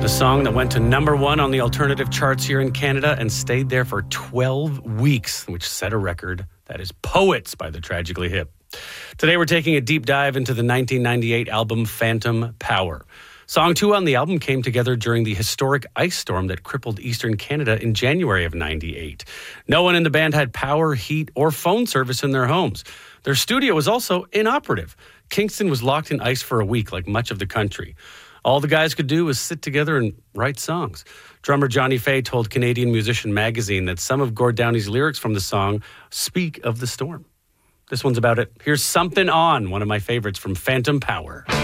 The song that went to number one on the alternative charts here in Canada and stayed there for 12 weeks, which set a record. That is Poets by the Tragically Hip. Today we're taking a deep dive into the 1998 album Phantom Power. Song 2 on the album came together during the historic ice storm that crippled eastern Canada in January of 98. No one in the band had power, heat, or phone service in their homes. Their studio was also inoperative. Kingston was locked in ice for a week, like much of the country. All the guys could do was sit together and write songs. Drummer Johnny Fay told Canadian Musician magazine that some of Gord Downie's lyrics from the song speak of the storm. This one's about it. Here's Something On, one of my favorites from Phantom Power.